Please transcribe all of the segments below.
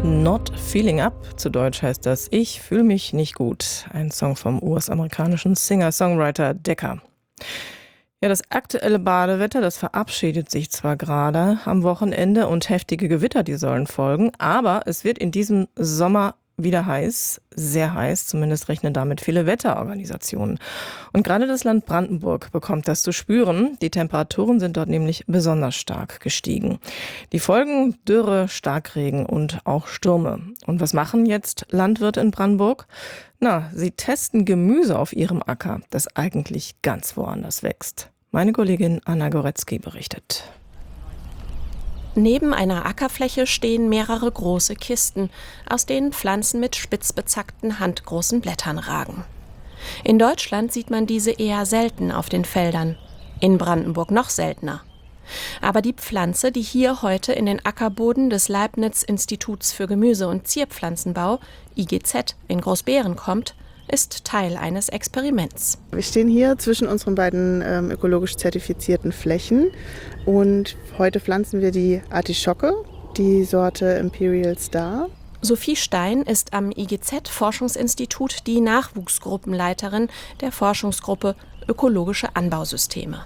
Not Feeling Up, zu Deutsch heißt das Ich fühle mich nicht gut. Ein Song vom US-amerikanischen Singer-Songwriter Decca. Ja, das aktuelle Badewetter, das verabschiedet sich zwar gerade am Wochenende und heftige Gewitter, die sollen folgen, aber es wird in diesem Sommer wieder heiß, sehr heiß, zumindest rechnen damit viele Wetterorganisationen. Und gerade das Land Brandenburg bekommt das zu spüren. Die Temperaturen sind dort nämlich besonders stark gestiegen. Die Folgen: Dürre, Starkregen und auch Stürme. Und was machen jetzt Landwirte in Brandenburg? Sie testen Gemüse auf ihrem Acker, das eigentlich ganz woanders wächst. Meine Kollegin Anna Goretzky berichtet. Neben einer Ackerfläche stehen mehrere große Kisten, aus denen Pflanzen mit spitz bezackten, handgroßen Blättern ragen. In Deutschland sieht man diese eher selten auf den Feldern, in Brandenburg noch seltener. Aber die Pflanze, die hier heute in den Ackerboden des Leibniz-Instituts für Gemüse- und Zierpflanzenbau, IGZ, in Großbeeren kommt, ist Teil eines Experiments. Wir stehen hier zwischen unseren beiden ökologisch zertifizierten Flächen und heute pflanzen wir die Artischocke, die Sorte Imperial Star. Sophie Stein ist am IGZ-Forschungsinstitut die Nachwuchsgruppenleiterin der Forschungsgruppe Ökologische Anbausysteme.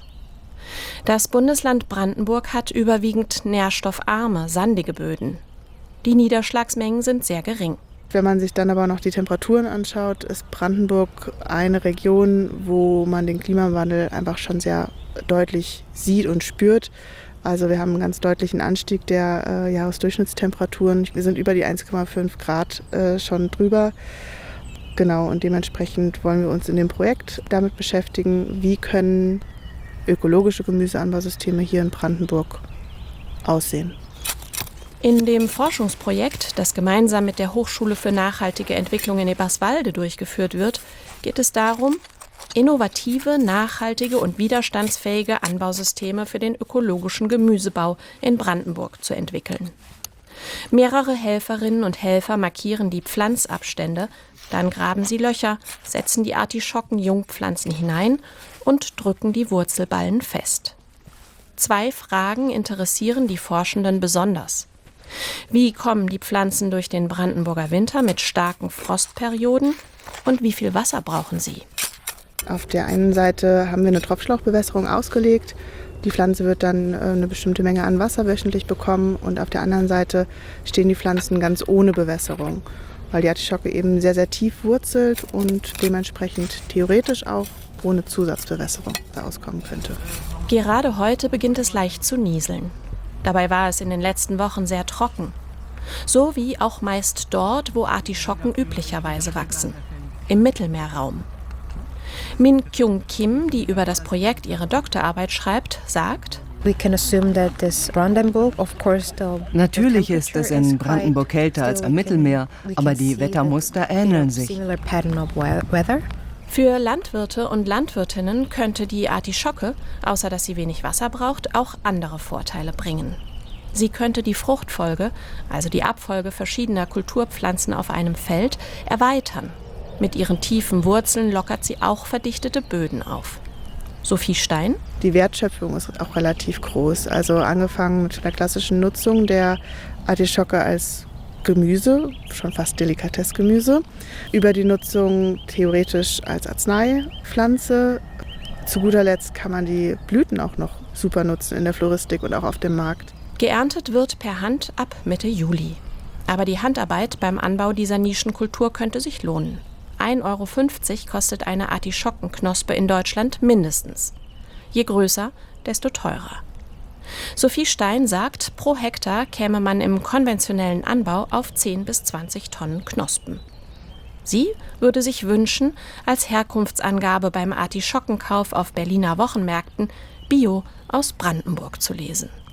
Das Bundesland Brandenburg hat überwiegend nährstoffarme, sandige Böden. Die Niederschlagsmengen sind sehr gering. Wenn man sich dann aber noch die Temperaturen anschaut, ist Brandenburg eine Region, wo man den Klimawandel einfach schon sehr deutlich sieht und spürt. Also wir haben einen ganz deutlichen Anstieg der Jahresdurchschnittstemperaturen. Wir sind über die 1,5 Grad schon drüber. Genau, und dementsprechend wollen wir uns in dem Projekt damit beschäftigen, wie können ökologische Gemüseanbausysteme hier in Brandenburg aussehen. In dem Forschungsprojekt, das gemeinsam mit der Hochschule für nachhaltige Entwicklung in Eberswalde durchgeführt wird, geht es darum, innovative, nachhaltige und widerstandsfähige Anbausysteme für den ökologischen Gemüsebau in Brandenburg zu entwickeln. Mehrere Helferinnen und Helfer markieren die Pflanzabstände, dann graben sie Löcher, setzen die Artischocken-Jungpflanzen hinein und drücken die Wurzelballen fest. 2 Fragen interessieren die Forschenden besonders. Wie kommen die Pflanzen durch den Brandenburger Winter mit starken Frostperioden und wie viel Wasser brauchen sie? Auf der einen Seite haben wir eine Tropfschlauchbewässerung ausgelegt. Die Pflanze wird dann eine bestimmte Menge an Wasser wöchentlich bekommen und auf der anderen Seite stehen die Pflanzen ganz ohne Bewässerung, weil die Artischocke eben sehr, sehr tief wurzelt und dementsprechend theoretisch auch ohne Zusatzbewässerung auskommen könnte. Gerade heute beginnt es leicht zu nieseln. Dabei war es in den letzten Wochen sehr trocken. So wie auch meist dort, wo Artischocken üblicherweise wachsen, im Mittelmeerraum. Min Kyung Kim, die über das Projekt ihre Doktorarbeit schreibt, sagt: Natürlich ist es in Brandenburg kälter als am Mittelmeer, aber die Wettermuster ähneln sich. Für Landwirte und Landwirtinnen könnte die Artischocke, außer dass sie wenig Wasser braucht, auch andere Vorteile bringen. Sie könnte die Fruchtfolge, also die Abfolge verschiedener Kulturpflanzen auf einem Feld, erweitern. Mit ihren tiefen Wurzeln lockert sie auch verdichtete Böden auf. Sophie Stein? Die Wertschöpfung ist auch relativ groß. Also angefangen mit der klassischen Nutzung der Artischocke als Gemüse, schon fast Delikatessgemüse, über die Nutzung theoretisch als Arzneipflanze. Zu guter Letzt kann man die Blüten auch noch super nutzen in der Floristik und auch auf dem Markt. Geerntet wird per Hand ab Mitte Juli. Aber die Handarbeit beim Anbau dieser Nischenkultur könnte sich lohnen. 1,50 € kostet eine Artischockenknospe in Deutschland mindestens. Je größer, desto teurer. Sophie Stein sagt, pro Hektar käme man im konventionellen Anbau auf 10 bis 20 Tonnen Knospen. Sie würde sich wünschen, als Herkunftsangabe beim Artischockenkauf auf Berliner Wochenmärkten Bio aus Brandenburg zu lesen.